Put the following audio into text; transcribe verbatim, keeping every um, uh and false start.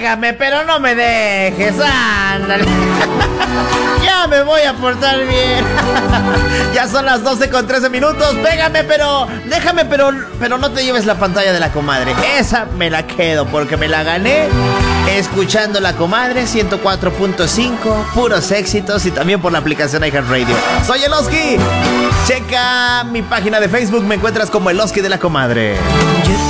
Pégame, pero no me dejes, ándale. Ya me voy a portar bien. Ya son las doce con trece minutos. Pégame, pero déjame, pero, pero no te lleves la pantalla de la comadre. Esa me la quedo porque me la gané escuchando la comadre ciento cuatro punto cinco, puros éxitos, y también por la aplicación iHeartRadio. Soy el Oski. Checa mi página de Facebook, me encuentras como el Oski de la comadre.